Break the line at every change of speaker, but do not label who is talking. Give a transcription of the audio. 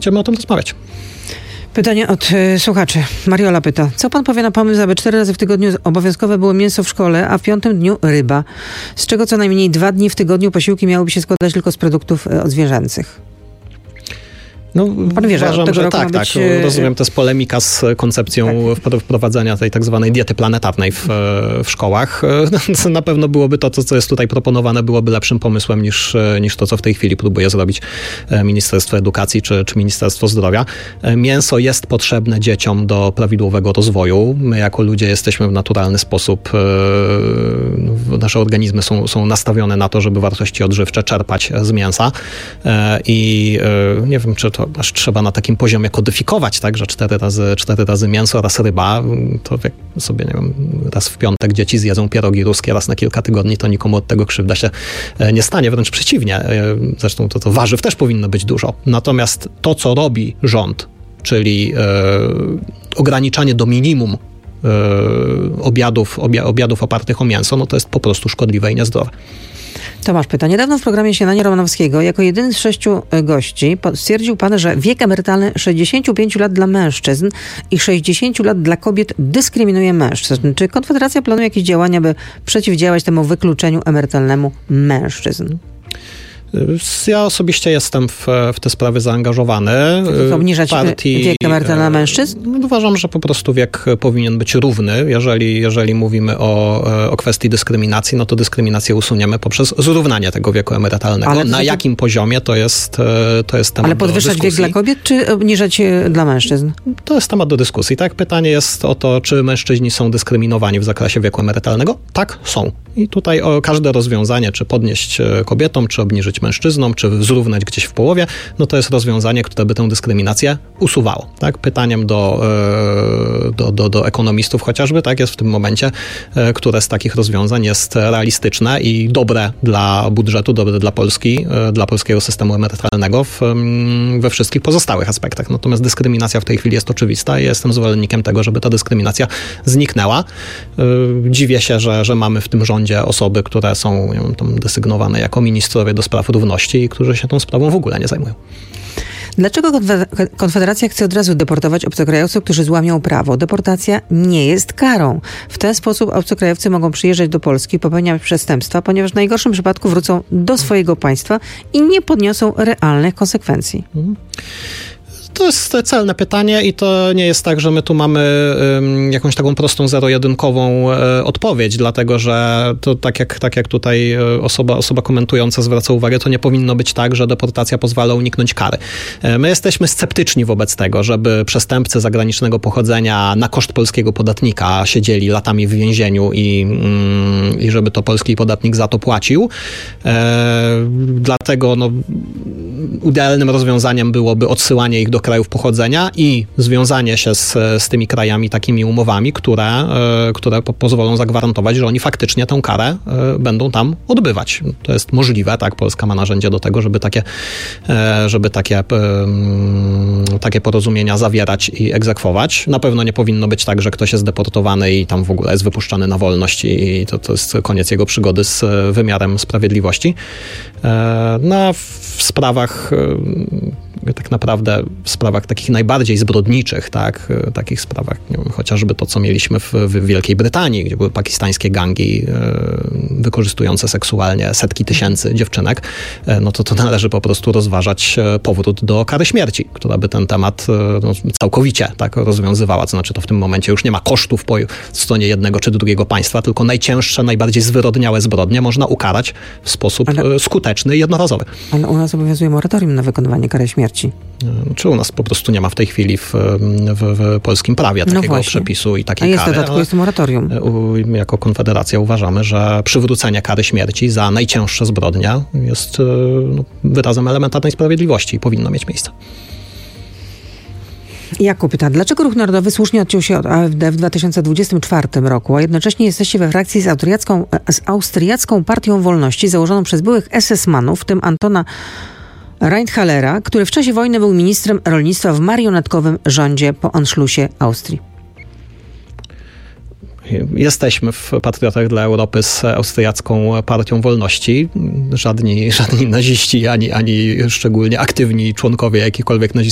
będziemy o tym rozmawiać.
Pytanie od słuchaczy. Mariola pyta, co pan powie na pomysł, aby 4 razy w tygodniu obowiązkowe było mięso w szkole, a w 5. dniu ryba? Z czego co najmniej 2 dni w tygodniu posiłki miałyby się składać tylko z produktów odzwierzęcych.
No,
pan wie, że
uważam,
od tego
że
roku
tak,
ma być...
rozumiem, to jest polemika z koncepcją wprowadzenia tej tak zwanej diety planetarnej w szkołach. Na pewno byłoby to, co jest tutaj proponowane, byłoby lepszym pomysłem niż to, co w tej chwili próbuje zrobić Ministerstwo Edukacji czy Ministerstwo Zdrowia. Mięso jest potrzebne dzieciom do prawidłowego rozwoju. My jako ludzie jesteśmy w naturalny sposób, nasze organizmy są nastawione na to, żeby wartości odżywcze czerpać z mięsa i nie wiem, czy to aż trzeba na takim poziomie kodyfikować, tak, że 4 razy mięso, raz ryba, to jak sobie, nie wiem, raz w piątek dzieci zjedzą pierogi ruskie, raz na kilka tygodni, to nikomu od tego krzywda się nie stanie, wręcz przeciwnie. Zresztą to warzyw też powinno być dużo. Natomiast to, co robi rząd, czyli ograniczanie do minimum obiadów opartych o mięso, no to jest po prostu szkodliwe i niezdrowe.
Tomasz pyta. Niedawno w programie Śniadania Romanowskiego jako jedyny z 6 gości stwierdził pan, że wiek emerytalny 65 lat dla mężczyzn i 60 lat dla kobiet dyskryminuje mężczyzn. Czy Konfederacja planuje jakieś działania, by przeciwdziałać temu wykluczeniu emerytalnemu mężczyzn?
Ja osobiście jestem w te sprawy zaangażowany.
Obniżać wiek emerytalny mężczyzn?
Uważam, że po prostu wiek powinien być równy. Jeżeli mówimy o kwestii dyskryminacji, no to dyskryminację usuniemy poprzez zrównanie tego wieku emerytalnego. Na jakim poziomie to jest temat. Ale
podwyższać wiek dla kobiet, czy obniżać dla mężczyzn?
To jest temat do dyskusji. Tak? Pytanie jest o to, czy mężczyźni są dyskryminowani w zakresie wieku emerytalnego? Tak, są. I tutaj każde rozwiązanie, czy podnieść kobietom, czy obniżyć mężczyznom, czy zrównać gdzieś w połowie, no to jest rozwiązanie, które by tę dyskryminację usuwało. Tak? Pytaniem do ekonomistów chociażby, tak, jest w tym momencie, które z takich rozwiązań jest realistyczne i dobre dla budżetu, dobre dla Polski, dla polskiego systemu emerytalnego we wszystkich pozostałych aspektach. Natomiast dyskryminacja w tej chwili jest oczywista i jestem zwolennikiem tego, żeby ta dyskryminacja zniknęła. Dziwię się, że mamy w tym rządzie osoby, które są, nie wiem, tam desygnowane jako ministrowie do spraw równości i którzy się tą sprawą w ogóle nie zajmują.
Dlaczego Konfederacja chce od razu deportować obcokrajowców, którzy złamią prawo? Deportacja nie jest karą. W ten sposób obcokrajowcy mogą przyjeżdżać do Polski, popełniać przestępstwa, ponieważ w najgorszym przypadku wrócą do swojego państwa i nie podniosą realnych konsekwencji.
To jest celne pytanie i to nie jest tak, że my tu mamy jakąś taką prostą zero-jedynkową odpowiedź, dlatego że to tak jak tutaj osoba komentująca zwraca uwagę, to nie powinno być tak, że deportacja pozwala uniknąć kary. My jesteśmy sceptyczni wobec tego, żeby przestępcy zagranicznego pochodzenia na koszt polskiego podatnika siedzieli latami w więzieniu i żeby to polski podatnik za to płacił. Dlatego idealnym rozwiązaniem byłoby odsyłanie ich do krajów pochodzenia i związanie się z tymi krajami takimi umowami, które pozwolą zagwarantować, że oni faktycznie tę karę będą tam odbywać. To jest możliwe, tak? Polska ma narzędzia do tego, żeby takie porozumienia zawierać i egzekwować. Na pewno nie powinno być tak, że ktoś jest deportowany i tam w ogóle jest wypuszczany na wolność i to jest koniec jego przygody z wymiarem sprawiedliwości. W sprawach tak naprawdę w sprawach takich najbardziej zbrodniczych, tak, takich sprawach, nie wiem, chociażby to, co mieliśmy w Wielkiej Brytanii, gdzie były pakistańskie gangi wykorzystujące seksualnie setki tysięcy dziewczynek, no to należy po prostu rozważać powrót do kary śmierci, która by ten temat całkowicie tak rozwiązywała, to znaczy to w tym momencie już nie ma kosztów po stronie jednego czy drugiego państwa, tylko najcięższe, najbardziej zwyrodniałe zbrodnie można ukarać w sposób skuteczny i jednorazowy.
Ale u nas obowiązuje moratorium na wykonywanie kary śmierci.
Czy u nas po prostu nie ma w tej chwili w polskim prawie takiego przepisu i takiej kary.
A jest dodatku, jest moratorium.
Jako Konfederacja uważamy, że przywrócenie kary śmierci za najcięższe zbrodnie jest wyrazem elementarnej sprawiedliwości i powinno mieć miejsce.
Jakub pyta, dlaczego Ruch Narodowy słusznie odciął się od AfD w 2024 roku, a jednocześnie jesteście we frakcji z austriacką Partią Wolności założoną przez byłych SS-manów, w tym Antona Reinhallera, który w czasie wojny był ministrem rolnictwa w marionetkowym rządzie po Anschlussie Austrii.
Jesteśmy w Patriotach dla Europy z austriacką Partią Wolności. Żadni naziści, ani szczególnie aktywni członkowie jakichkolwiek nazistów